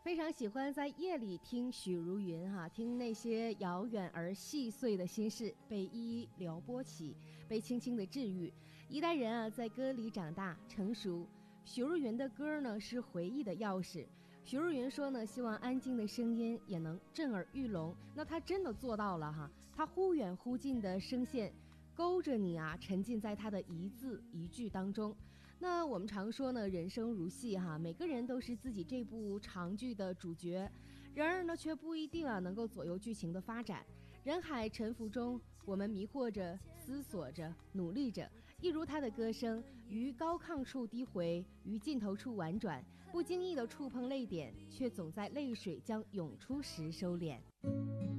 非常喜欢在夜里听许茹芸听那些遥远而细碎的心事被一一撩拨起，被轻轻的治愈。一代人在歌里长大成熟。许茹芸的歌呢是回忆的钥匙。许茹芸说呢，希望安静的声音也能震耳欲聋。那她真的做到了她忽远忽近的声线勾着你沉浸在她的一字一句当中。那我们常说呢，人生如戏每个人都是自己这部长剧的主角，然而呢，却不一定能够左右剧情的发展。人海沉浮中，我们迷惑着，思索着，努力着，一如他的歌声，于高亢处低回，于尽头处婉转，不经意的触碰泪点，却总在泪水将涌出时收敛。